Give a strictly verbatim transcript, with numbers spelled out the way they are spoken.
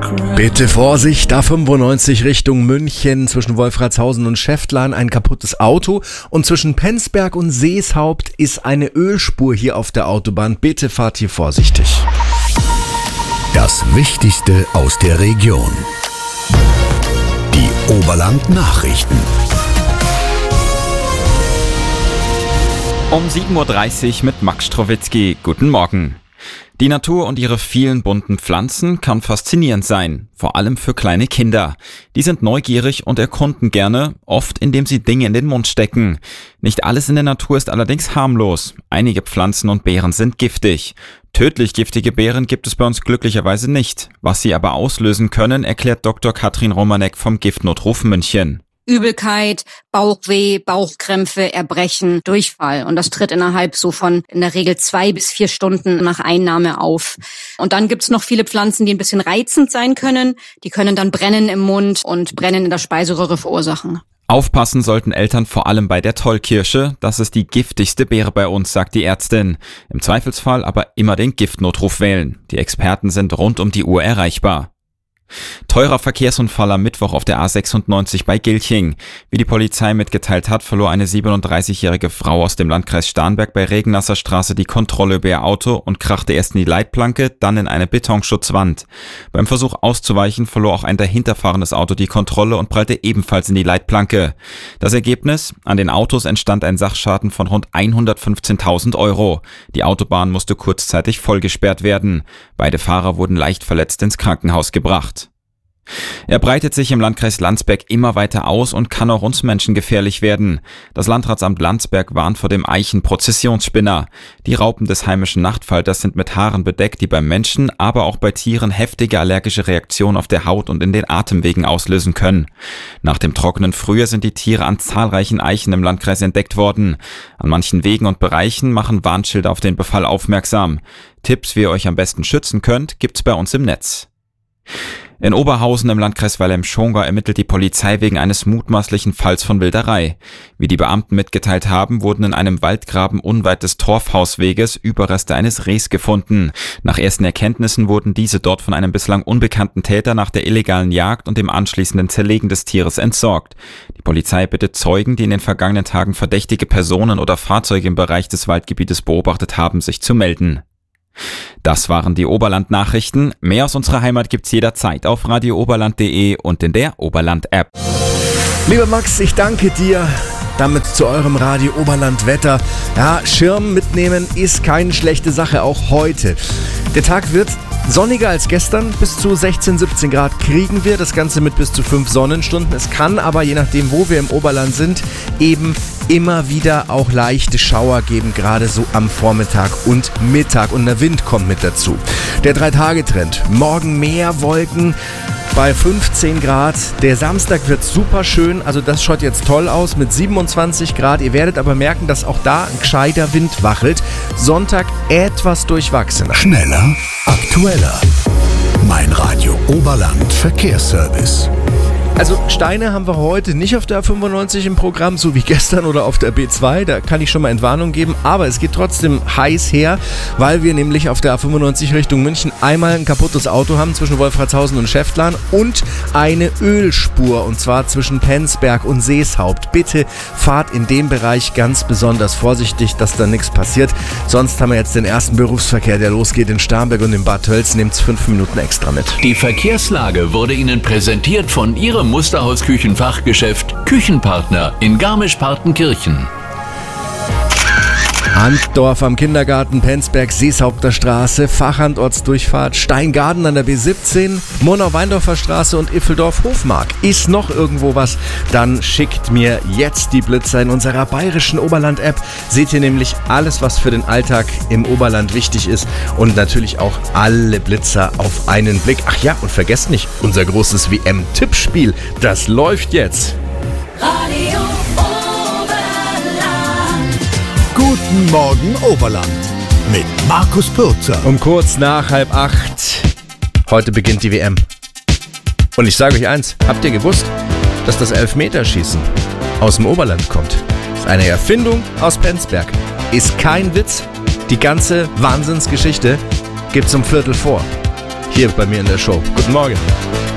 Bitte Vorsicht, A fünfundneunzig Richtung München, zwischen Wolfratshausen und Schäftlarn ein kaputtes Auto und zwischen Penzberg und Seeshaupt ist eine Ölspur hier auf der Autobahn. Bitte fahrt hier vorsichtig. Das Wichtigste aus der Region. Die Oberland-Nachrichten. Um sieben Uhr dreißig mit Max Strowitzki. Guten Morgen. Die Natur und ihre vielen bunten Pflanzen kann faszinierend sein, vor allem für kleine Kinder. Die sind neugierig und erkunden gerne, oft indem sie Dinge in den Mund stecken. Nicht alles in der Natur ist allerdings harmlos. Einige Pflanzen und Beeren sind giftig. Tödlich giftige Beeren gibt es bei uns glücklicherweise nicht. Was sie aber auslösen können, erklärt Doktor Katrin Romanek vom Giftnotruf München. Übelkeit, Bauchweh, Bauchkrämpfe, Erbrechen, Durchfall. Und das tritt innerhalb so von in der Regel zwei bis vier Stunden nach Einnahme auf. Und dann gibt's noch viele Pflanzen, die ein bisschen reizend sein können. Die können dann Brennen im Mund und Brennen in der Speiseröhre verursachen. Aufpassen sollten Eltern vor allem bei der Tollkirsche. Das ist die giftigste Beere bei uns, sagt die Ärztin. Im Zweifelsfall aber immer den Giftnotruf wählen. Die Experten sind rund um die Uhr erreichbar. Teurer Verkehrsunfall am Mittwoch auf der A sechsundneunzig bei Gilching. Wie die Polizei mitgeteilt hat, verlor eine siebenunddreißigjährige Frau aus dem Landkreis Starnberg bei Regennasser Straße die Kontrolle über ihr Auto und krachte erst in die Leitplanke, dann in eine Betonschutzwand. Beim Versuch auszuweichen verlor auch ein dahinterfahrendes Auto die Kontrolle und prallte ebenfalls in die Leitplanke. Das Ergebnis? An den Autos entstand ein Sachschaden von rund hundertfünfzehntausend Euro. Die Autobahn musste kurzzeitig vollgesperrt werden. Beide Fahrer wurden leicht verletzt ins Krankenhaus gebracht. Er breitet sich im Landkreis Landsberg immer weiter aus und kann auch uns Menschen gefährlich werden. Das Landratsamt Landsberg warnt vor dem Eichen-Prozessionsspinner. Die Raupen des heimischen Nachtfalters sind mit Haaren bedeckt, die beim Menschen, aber auch bei Tieren heftige allergische Reaktionen auf der Haut und in den Atemwegen auslösen können. Nach dem trockenen Frühjahr sind die Tiere an zahlreichen Eichen im Landkreis entdeckt worden. An manchen Wegen und Bereichen machen Warnschilder auf den Befall aufmerksam. Tipps, wie ihr euch am besten schützen könnt, gibt's bei uns im Netz. In Oberhausen im Landkreis Weilheim-Schongau ermittelt die Polizei wegen eines mutmaßlichen Falls von Wilderei. Wie die Beamten mitgeteilt haben, wurden in einem Waldgraben unweit des Torfhausweges Überreste eines Rehs gefunden. Nach ersten Erkenntnissen wurden diese dort von einem bislang unbekannten Täter nach der illegalen Jagd und dem anschließenden Zerlegen des Tieres entsorgt. Die Polizei bittet Zeugen, die in den vergangenen Tagen verdächtige Personen oder Fahrzeuge im Bereich des Waldgebietes beobachtet haben, sich zu melden. Das waren die Oberland-Nachrichten. Mehr aus unserer Heimat gibt's jederzeit auf radio oberland punkt de und in der Oberland-App. Lieber Max, ich danke dir. Damit zu eurem Radio Oberland Wetter. Ja, Schirm mitnehmen ist keine schlechte Sache, auch heute. Der Tag wird sonniger als gestern, bis zu sechzehn, siebzehn Grad kriegen wir, das Ganze mit bis zu fünf Sonnenstunden. Es kann aber, je nachdem wo wir im Oberland sind, eben immer wieder auch leichte Schauer geben, gerade so am Vormittag und Mittag. Und der Wind kommt mit dazu. Der Drei-Tage-Trend. Morgen mehr Wolken bei fünfzehn Grad. Der Samstag wird super schön, also das schaut jetzt toll aus mit siebenundzwanzig Grad. Ihr werdet aber merken, dass auch da ein gescheiter Wind wachelt. Sonntag etwas durchwachsener. Schneller, aktueller. Mein Radio Oberland Verkehrsservice. Also Steine haben wir heute nicht auf der A fünfundneunzig im Programm, so wie gestern oder auf der B zwei. Da kann ich schon mal Entwarnung geben. Aber es geht trotzdem heiß her, weil wir nämlich auf der A fünfundneunzig Richtung München einmal ein kaputtes Auto haben zwischen Wolfratshausen und Schäftlarn und eine Ölspur, und zwar zwischen Penzberg und Seeshaupt. Bitte fahrt in dem Bereich ganz besonders vorsichtig, dass da nichts passiert. Sonst haben wir jetzt den ersten Berufsverkehr, der losgeht in Starnberg und in Bad Tölz. Nehmt's fünf Minuten extra mit. Die Verkehrslage wurde Ihnen präsentiert von Ihrem Musterhaus-Küchenfachgeschäft Küchenpartner in Garmisch-Partenkirchen. Handdorf am Kindergarten, Penzberg, Seeshaupter Straße, Fachandortsdurchfahrt, Steingaden an der B siebzehn, Monau-Weindorfer Straße und Iffeldorf-Hofmark. Ist noch irgendwo was? Dann schickt mir jetzt die Blitzer. In unserer bayerischen Oberland-App seht ihr nämlich alles, was für den Alltag im Oberland wichtig ist und natürlich auch alle Blitzer auf einen Blick. Ach ja, und vergesst nicht, unser großes W M-Tippspiel, das läuft jetzt. Radio Guten Morgen Oberland mit Markus Pürzer. Um kurz nach halb acht. Heute beginnt die W M. Und ich sage euch eins, habt ihr gewusst, dass das Elfmeterschießen aus dem Oberland kommt? Das ist eine Erfindung aus Penzberg. Ist kein Witz. Die ganze Wahnsinnsgeschichte gibt's um Viertel vor. hier bei mir in der Show. Guten Morgen.